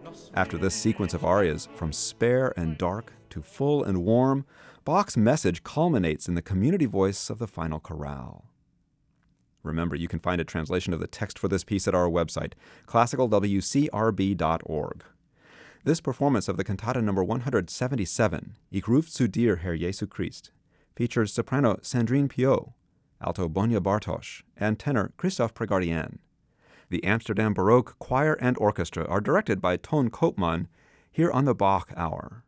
After this sequence of arias, from spare and dark to full and warm, Bach's message culminates in the community voice of the final chorale. Remember, you can find a translation of the text for this piece at our website, classicalwcrb.org. This performance of the cantata number 177, Ich ruf zu dir, Herr Jesu Christ, features soprano Sandrine Piot, alto Bonia Bartosz, and tenor Christophe Pregardian. The Amsterdam Baroque Choir and Orchestra are directed by Ton Koopman here on the Bach Hour.